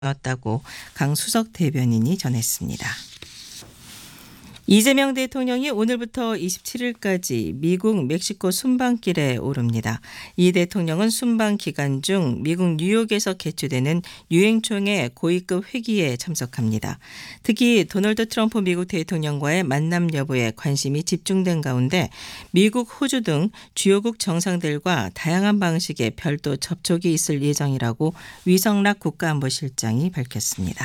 였다고 강수석 대변인이 전했습니다. 이재명 대통령이 오늘부터 27일까지 미국 멕시코 순방길에 오릅니다. 이 대통령은 순방 기간 중 미국 뉴욕에서 개최되는 유엔총회 고위급 회기에 참석합니다. 특히 도널드 트럼프 미국 대통령과의 만남 여부에 관심이 집중된 가운데 미국, 호주 등 주요국 정상들과 다양한 방식의 별도 접촉이 있을 예정이라고 위성락 국가안보실장이 밝혔습니다.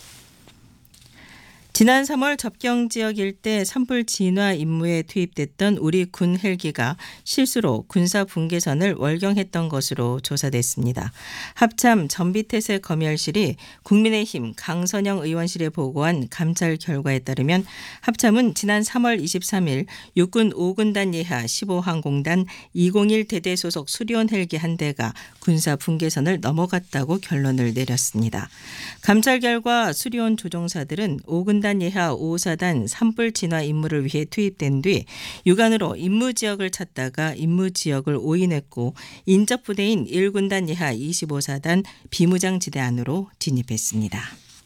지난 3월 접경 지역 일대 산불 진화 임무에 투입됐던 우리 군 헬기가 실수로 군사 분계선을 월경했던 것으로 조사됐습니다. 합참 전비태세 검열실이 국민의힘 강선영 의원실에 보고한 감찰 결과에 따르면 합참은 지난 3월 23일 육군 5군단 예하 15항공단 201 대대 소속 수리온 헬기 한 대가 군사 분계선을 넘어갔다고 결론을 내렸습니다. 감찰 결과 수리온 조종사들은 5군단 예하 5사단 산불 진화 임무를 위해 투입된 뒤 육안으로 임무 지역을 찾다가 임무 지역을 오인했고 인접 부대인 1군단 예하 25사단 비무장지대 안으로 진입했습니다.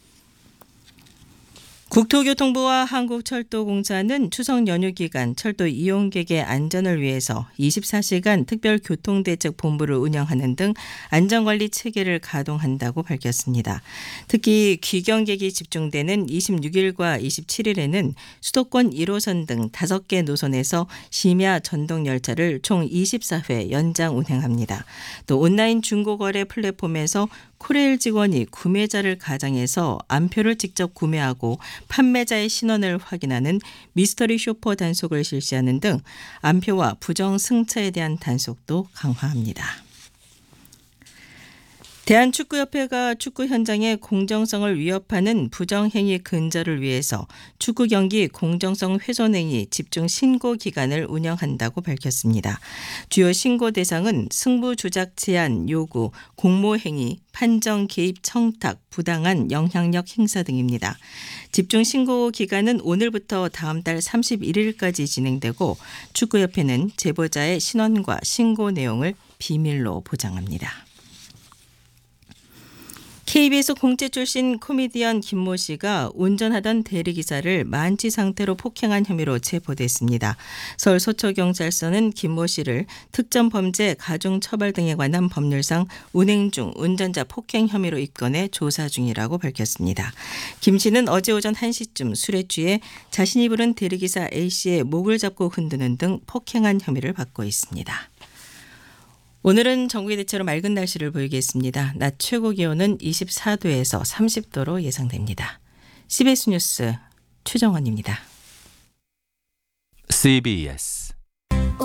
국토교통부와 한국철도공사는 추석 연휴 기간 철도 이용객의 안전을 위해서 24시간 특별교통대책본부를 운영하는 등 안전관리 체계를 가동한다고 밝혔습니다. 특히 귀경객이 집중되는 26일과 27일에는 수도권 1호선 등 5개 노선에서 심야 전동열차를 총 24회 연장 운행합니다. 또 온라인 중고거래 플랫폼에서 코레일 직원이 구매자를 가장해서 암표를 직접 구매하고 판매자의 신원을 확인하는 미스터리 쇼퍼 단속을 실시하는 등 암표와 부정 승차에 대한 단속도 강화합니다. 대한축구협회가 축구 현장의 공정성을 위협하는 부정행위 근절을 위해서 축구 경기 공정성 훼손행위 집중 신고 기간을 운영한다고 밝혔습니다. 주요 신고 대상은 승부 조작 제한 요구, 공모행위, 판정 개입 청탁, 부당한 영향력 행사 등입니다. 집중 신고 기간은 오늘부터 다음 달 31일까지 진행되고 축구협회는 제보자의 신원과 신고 내용을 비밀로 보장합니다. KBS 공채 출신 코미디언 김모 씨가 운전하던 대리기사를 만취 상태로 폭행한 혐의로 체포됐습니다. 서울 서초경찰서는 김모 씨를 특정 범죄, 가중처벌 등에 관한 법률상 운행 중 운전자 폭행 혐의로 입건해 조사 중이라고 밝혔습니다. 김 씨는 어제 오전 1시쯤 술에 취해 자신이 부른 대리기사 A씨의 목을 잡고 흔드는 등 폭행한 혐의를 받고 있습니다. 오늘은 전국이 대체로 맑은 날씨를 보이겠습니다. 낮 최고 기온은 24도에서 30도로 예상됩니다. CBS 뉴스 최정원입니다. CBS